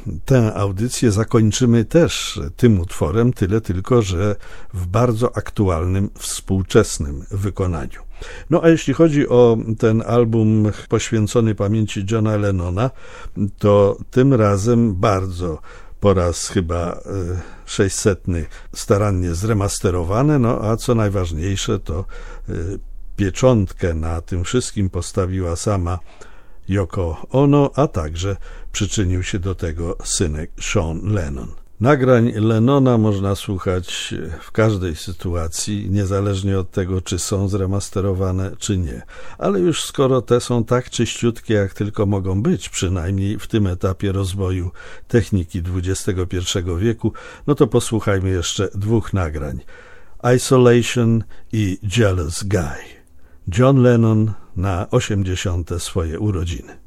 tę audycję zakończymy też tym utworem, tyle tylko, że w bardzo aktualnym, współczesnym wykonaniu. No a jeśli chodzi o ten album poświęcony pamięci Johna Lennona, to tym razem bardzo po raz chyba 600 starannie zremasterowane, no a co najważniejsze, to pieczątkę na tym wszystkim postawiła sama Yoko Ono, a także przyczynił się do tego synek Sean Lennon. Nagrań Lennona można słuchać w każdej sytuacji, niezależnie od tego, czy są zremasterowane, czy nie. Ale już skoro te są tak czyściutkie, jak tylko mogą być, przynajmniej w tym etapie rozwoju techniki XXI wieku, no to posłuchajmy jeszcze dwóch nagrań. Isolation i Jealous Guy. John Lennon na 80. swoje urodziny.